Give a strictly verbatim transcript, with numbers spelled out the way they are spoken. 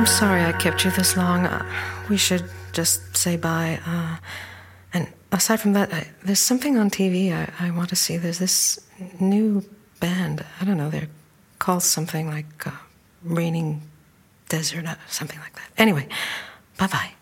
I'm sorry I kept you this long. Uh, we should just say bye. Uh, and aside from that, I, there's something on T V I, I want to see. There's this new band. I don't know. They're called something like uh, Raining Desert, uh, something like that. Anyway, bye-bye.